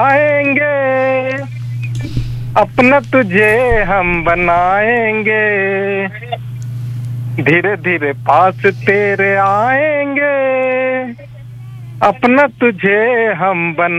आएंगे, अपना तुझे हम बनाएंगे, धीरे धीरे पास तेरे आएंगे, अपना तुझे हम बना